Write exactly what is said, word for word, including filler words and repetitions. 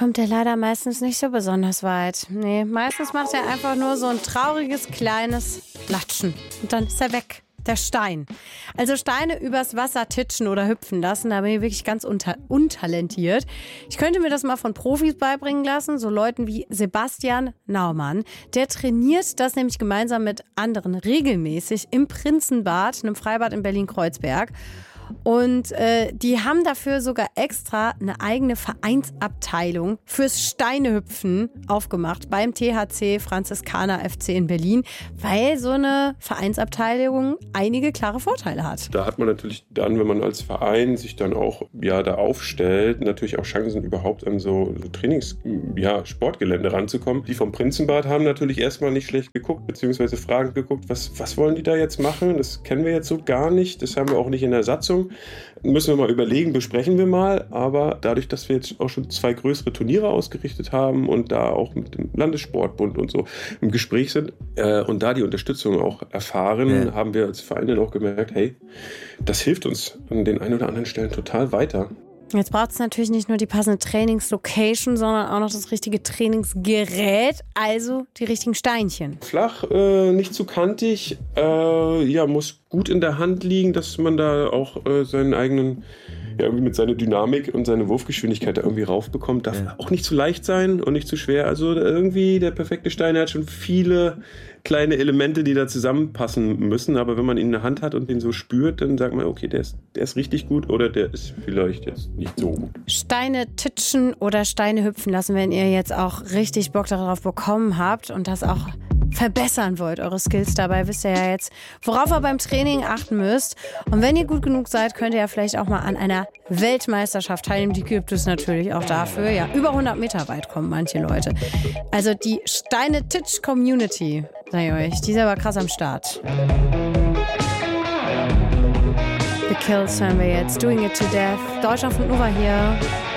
kommt er leider meistens nicht so besonders weit. Nee, meistens macht er einfach nur so ein trauriges, kleines Latschen. Und dann ist er weg. Der Stein. Also Steine übers Wasser titschen oder hüpfen lassen, da bin ich wirklich ganz unta- untalentiert. Ich könnte mir das mal von Profis beibringen lassen, so Leuten wie Sebastian Naumann. Der trainiert das nämlich gemeinsam mit anderen regelmäßig im Prinzenbad, einem Freibad in Berlin-Kreuzberg. Und äh, die haben dafür sogar extra eine eigene Vereinsabteilung fürs Steinehüpfen aufgemacht beim T H C Franziskaner F C in Berlin, weil so eine Vereinsabteilung einige klare Vorteile hat. Da hat man natürlich dann, wenn man als Verein sich dann auch ja, da aufstellt, natürlich auch Chancen, überhaupt an so, so Trainings-, ja, Sportgelände ranzukommen. Die vom Prinzenbad haben natürlich erstmal nicht schlecht geguckt, beziehungsweise fragend geguckt, was, was wollen die da jetzt machen? Das kennen wir jetzt so gar nicht, das haben wir auch nicht in der Satzung. Müssen wir mal überlegen, besprechen wir mal. Aber dadurch, dass wir jetzt auch schon zwei größere Turniere ausgerichtet haben und da auch mit dem Landessportbund und so im Gespräch sind äh, und da die Unterstützung auch erfahren, ja. haben wir als Verein dann auch gemerkt, hey, das hilft uns an den ein oder anderen Stellen total weiter. Jetzt braucht es natürlich nicht nur die passende Trainingslocation, sondern auch noch das richtige Trainingsgerät, also die richtigen Steinchen. Flach, äh, nicht zu kantig, äh, ja, muss gut in der Hand liegen, dass man da auch äh, seinen eigenen, ja, irgendwie mit seiner Dynamik und seiner Wurfgeschwindigkeit da irgendwie raufbekommt. Darf ja. auch nicht zu leicht sein und nicht zu schwer. Also irgendwie der perfekte Stein, der hat schon viele kleine Elemente, die da zusammenpassen müssen. Aber wenn man ihn in der Hand hat und den so spürt, dann sagt man, okay, der ist, der ist richtig gut oder der ist vielleicht jetzt nicht so gut. Steine titschen oder Steine hüpfen lassen, wenn ihr jetzt auch richtig Bock darauf bekommen habt und das auch verbessern wollt, eure Skills dabei, wisst ihr ja jetzt, worauf ihr beim Training achten müsst. Und wenn ihr gut genug seid, könnt ihr ja vielleicht auch mal an einer Weltmeisterschaft teilnehmen. Die gibt es natürlich auch dafür. Ja, über hundert Meter weit kommen manche Leute. Also die Steine-Titch-Community, sag ich euch, die ist aber krass am Start. The Kills hören wir jetzt. Doing It to Death. Deutschland von Nova hier.